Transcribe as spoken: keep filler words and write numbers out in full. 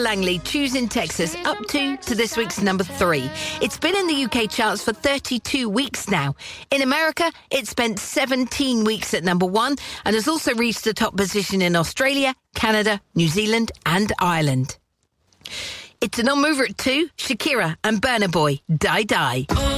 Langley, Choosing Texas, up to to this week's number three. It's been in the U K charts for thirty-two weeks now. In America, it spent seventeen weeks at number one and has also reached the top position in Australia, Canada, New Zealand and Ireland. It's a non-mover at two, Shakira and Burna Boy, Die Die.